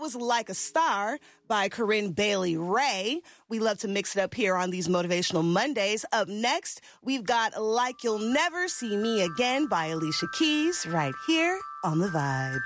was Like a Star by Corinne Bailey Rae. We love to mix it up here on these Motivational Mondays. Up next, we've got Like You'll Never See Me Again by Alicia Keys right here on The Vibe.